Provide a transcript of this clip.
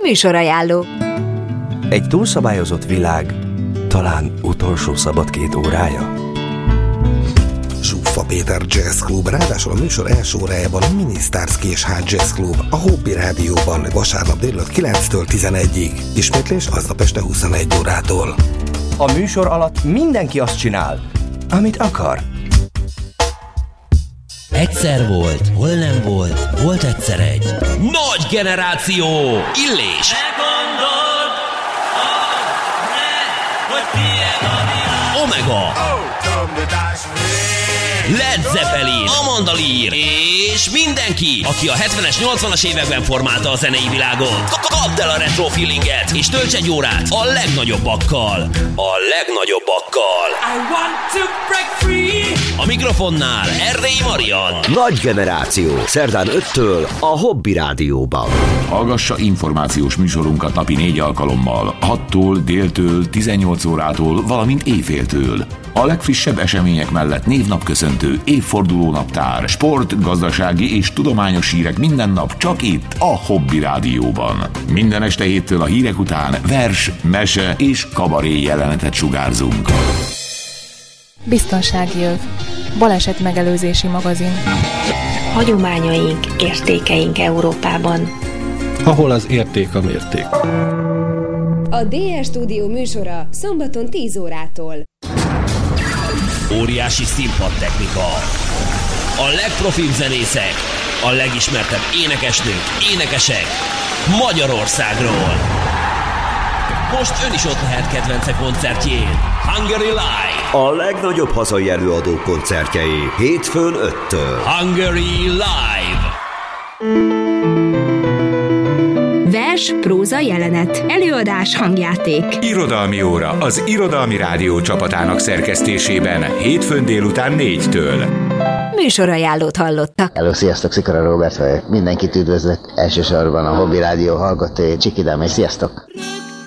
Műsorajánló. Egy túlszabályozott világ talán utolsó szabad 2 órája. Zsuffa Péter Jazz Club, ráadásul a műsor első órájában a Ministars Késhát Jazz Club, a Hobby Rádióban vasárnap délután 9-től 11-ig. Ismétlés aznap este 21 órától. A műsor alatt mindenki azt csinál, amit akar. Egyszer volt, hol nem volt, volt egyszer egy nagy generáció, Illés. Megmondod, hogy tiéd a világ. Omega. Led Zeppelin, Amanda Lear és mindenki, aki a 70-es, 80-as években formálta a zenei világot. Kapd el a retro feelinget és tölts egy órát a legnagyobbakkal. A legnagyobbakkal. I want to break free. A mikrofonnál Erdélyi Marian. Nagy generáció, szerdán 5-től a Hobby Rádióban. Hallgassa információs műsorunkat napi 4 alkalommal, 6-tól, déltől, 18 órától, valamint éjféltől. A legfrissebb események mellett névnapköszöntő, évfordulónaptár, sport, gazdasági és tudományos hírek minden nap csak itt a Hobby Rádióban. Minden este 7-től a hírek után vers, mese és kabaré jelenetet sugárzunk. Biztonsági öv. Baleset megelőzési magazin. Hagyományaink, értékeink Európában. Ahol az érték a mérték. A DS Stúdió műsora szombaton 10 órától. Óriási színpadtechnika. A legprofibb zenészek, a legismertebb énekesnők, énekesek Magyarországról. Most ön is ott lehet kedvence koncertjén. Hungary Live. A legnagyobb hazai előadó koncertjei hétfőn 5-től. Hungary Live. Vers, próza, jelenet, előadás, hangjáték. Irodalmi óra az Irodalmi Rádió csapatának szerkesztésében hétfőn délután 4-től. Műsorajánlót hallottak. Hello, sziasztok, Szikora Róbert vagyok. Mindenkit üdvözlök, elsősorban a Hobby Rádió hallgatói, Csikidám, és sziasztok!